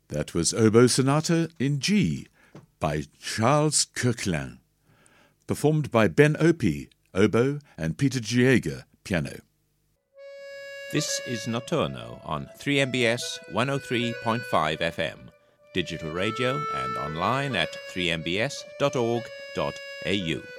That was Oboe Sonata in G by Charles Koechlin, performed by Ben Opie, oboe, and Peter Giega, piano. This is Notturno on 3MBS 103.5 FM, digital radio and online at 3mbs.org.au.